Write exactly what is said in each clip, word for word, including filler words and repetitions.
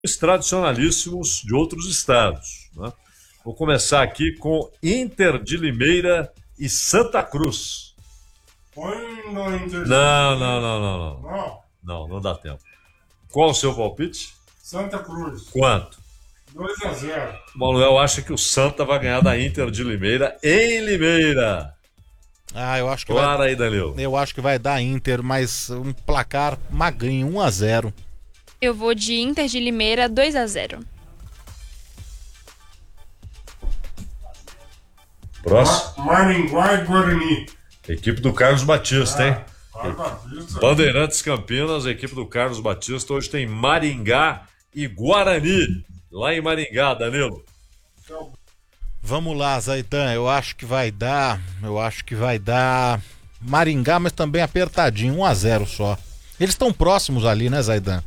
tradicionalíssimos de outros estados, né? Vou começar aqui com Inter de Limeira e Santa Cruz. Põe no Inter. Não, não, não, não, não. Não. Não, não dá tempo. Qual o seu palpite? Santa Cruz. Quanto? dois a zero. O Manuel acha que o Santa vai ganhar da Inter de Limeira em Limeira. Ah, eu acho que Claro vai... aí, Danilo. Eu acho que vai dar Inter, mas um placar magrinho, um a zero. Eu vou de Inter de Limeira, dois a zero. Próximo. Maringá e Guarani. Equipe do Carlos Batista, hein? Carlos Batista. Bandeirantes Campinas, a equipe do Carlos Batista. Hoje tem Maringá e Guarani. Lá em Maringá, Danilo. Vamos lá, Zaidan, eu acho que vai dar, eu acho que vai dar Maringá, mas também apertadinho, um a zero só. Eles estão próximos ali, né, Zaidan?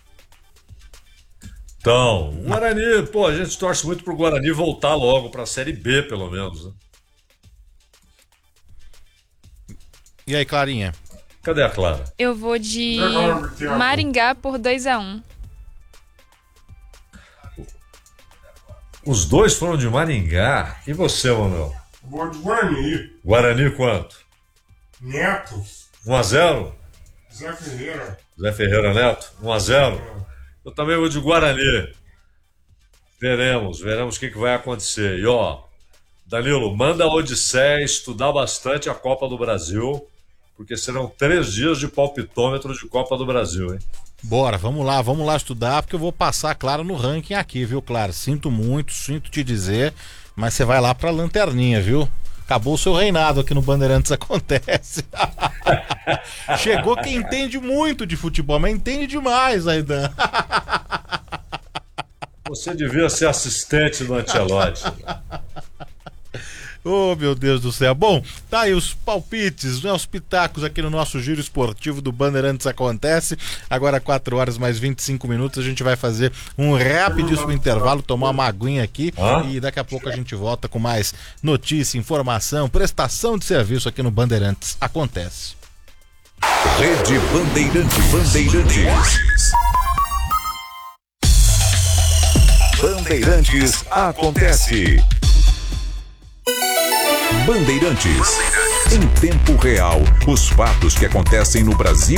Então, Guarani, pô, a gente torce muito pro Guarani voltar logo pra Série B, pelo menos, né? E aí, Clarinha? Cadê a Clara? Eu vou de Maringá por dois a um. Os dois foram de Maringá. E você, Manuel? Vou de Guarani. Guarani quanto? Neto. um a zero? Zé Ferreira. Zé Ferreira Neto? um a zero? Eu também vou de Guarani. Veremos, veremos o que, que vai acontecer. E ó, Danilo, manda a Odisseia estudar bastante a Copa do Brasil, porque serão três dias de palpitômetro de Copa do Brasil, hein? Bora, vamos lá, vamos lá estudar, porque eu vou passar, claro, no ranking aqui, viu, claro? Sinto muito, sinto te dizer, mas você vai lá pra lanterninha, viu? Acabou o seu reinado aqui no Bandeirantes Acontece. Chegou quem entende muito de futebol, mas entende demais, Aidan. Você devia ser assistente do Ancelotti. Oh, meu Deus do céu. Bom, tá aí os palpites, né, os pitacos aqui no nosso giro esportivo do Bandeirantes Acontece. Agora quatro horas mais vinte e cinco minutos, a gente vai fazer um rapidíssimo intervalo, tomar uma aguinha aqui ah? e daqui a pouco a gente volta com mais notícia, informação, prestação de serviço aqui no Bandeirantes Acontece. Rede Bandeirantes. Bandeirantes. Bandeirantes Acontece. Bandeirantes. Em tempo real, os fatos que acontecem no Brasil